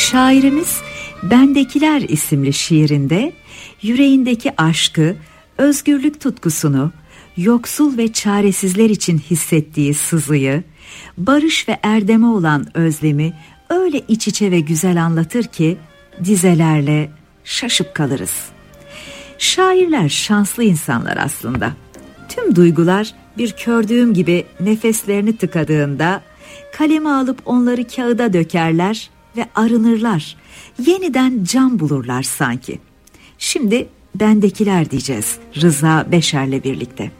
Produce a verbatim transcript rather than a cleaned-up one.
Şairimiz Bendekiler isimli şiirinde yüreğindeki aşkı, özgürlük tutkusunu, yoksul ve çaresizler için hissettiği sızıyı, barış ve erdeme olan özlemi öyle iç içe ve güzel anlatır ki dizelerle şaşıp kalırız. Şairler şanslı insanlar aslında. Tüm duygular bir kördüğüm gibi nefeslerini tıkadığında kalemi alıp onları kağıda dökerler ve arınırlar. Yeniden can bulurlar sanki. Şimdi bendekiler diyeceğiz Rıza Beşer'le birlikte.